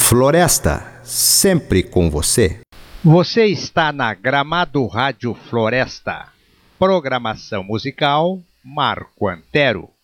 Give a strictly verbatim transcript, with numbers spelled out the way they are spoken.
Floresta, sempre com você. Você está na Gramado Rádio Floresta. Programação musical Marco Antero.